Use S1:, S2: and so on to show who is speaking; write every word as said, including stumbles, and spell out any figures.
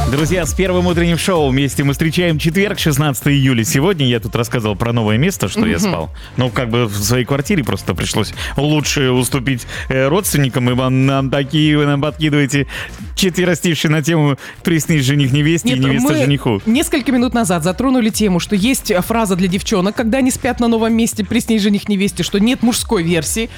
S1: Друзья, с первым утренним шоу вместе мы встречаем четверг, шестнадцатое июля. Сегодня я тут рассказывал про новое место, что mm-hmm. я спал. Ну, как бы в своей квартире просто пришлось лучше уступить э, родственникам, ибо нам такие вы нам подкидываете четверостишие на тему «Приснись жених невесте» и невеста жениху.
S2: Несколько минут назад затронули тему, что есть фраза для девчонок, когда они спят на новом месте «Приснись жених невесте», что нет мужской версии.